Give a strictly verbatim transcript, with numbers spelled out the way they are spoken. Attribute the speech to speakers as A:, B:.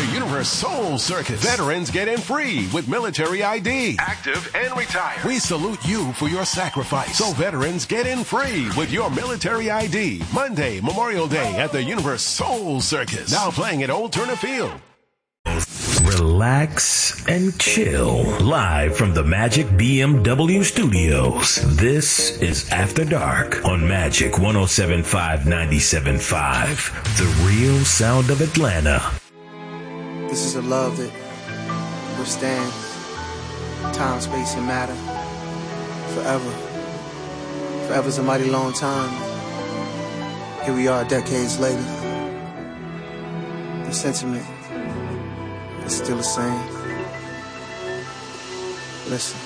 A: the Universe Soul Circus. Veterans get in free with military I D. Active and retired. We salute you for your sacrifice. So veterans get in free with your military I D. Monday, Memorial Day at the Universe Soul Circus. Now playing at Old Turner Field.
B: Relax and chill. Live from the Magic B M W studios. This is After Dark on Magic one oh seven point five, ninety-seven point five. The real sound of Atlanta.
C: This is a love that withstands time, space, and matter. Forever. Forever's a mighty long time. Here we are decades later. The sentiment is still the same. Listen.